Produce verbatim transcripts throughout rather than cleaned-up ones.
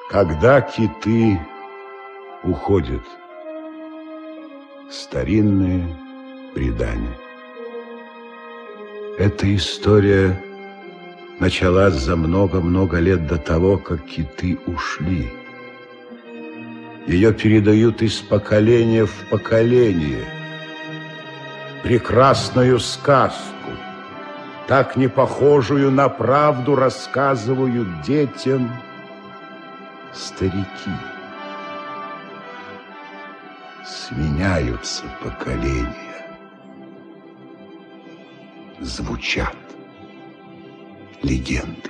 Когда киты уходят. Старинные предания. Эта история началась за много-много лет до того, как киты ушли. Ее передают из поколения в поколение. Прекрасную сказку, так не похожую на правду, рассказывают детям старики. Сменяются поколения, звучат легенды.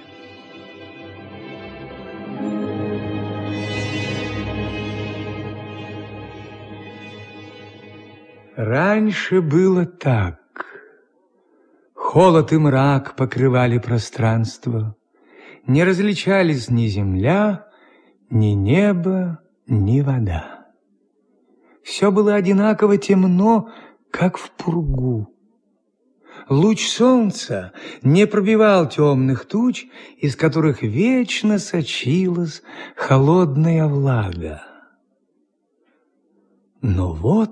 Раньше было так. Холод и мрак покрывали пространство. Не различались ни земля, ни небо, ни вода. Все было одинаково темно, как в пургу. Луч солнца не пробивал темных туч, из которых вечно сочилась холодная влага. Но вот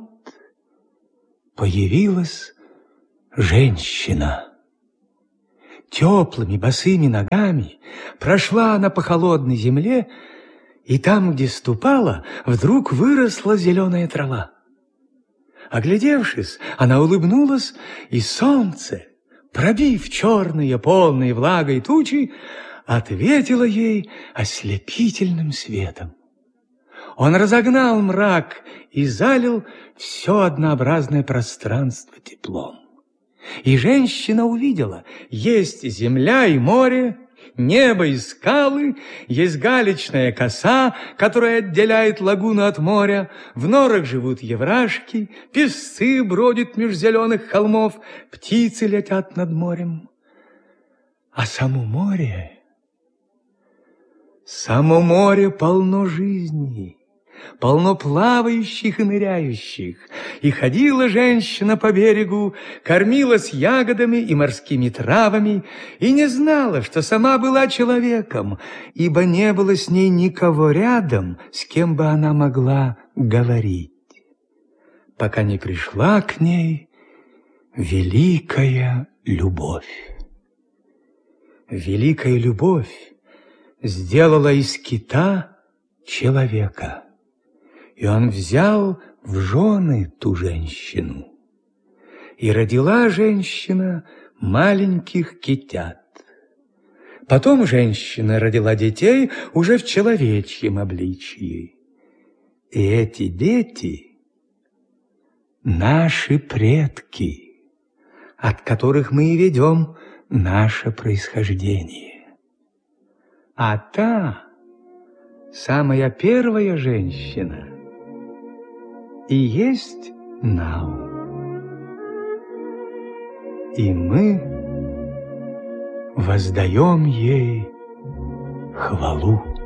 появилась женщина. Теплыми босыми ногами прошла она по холодной земле, и там, где ступала, вдруг выросла зеленая трава. Оглядевшись, она улыбнулась, и солнце, пробив черные, полные влагой тучи, ответило ей ослепительным светом. Он разогнал мрак и залил все однообразное пространство теплом. И женщина увидела: есть земля и море, небо и скалы, есть галечная коса, которая отделяет лагуну от моря, в норах живут еврашки, песцы бродят меж зеленых холмов, птицы летят над морем. А само море, само море полно жизни, полно плавающих и ныряющих. И ходила женщина по берегу, кормилась ягодами и морскими травами, и не знала, что сама была человеком, ибо не было с ней никого рядом, с кем бы она могла говорить, пока не пришла к ней великая любовь. Великая любовь сделала из кита человека. И он взял в жены ту женщину. И родила женщина маленьких китят. Потом женщина родила детей уже в человечьем обличии. И эти дети — наши предки, от которых мы и ведем наше происхождение. А та, самая первая женщина, и есть Нау. И мы воздаем ей хвалу.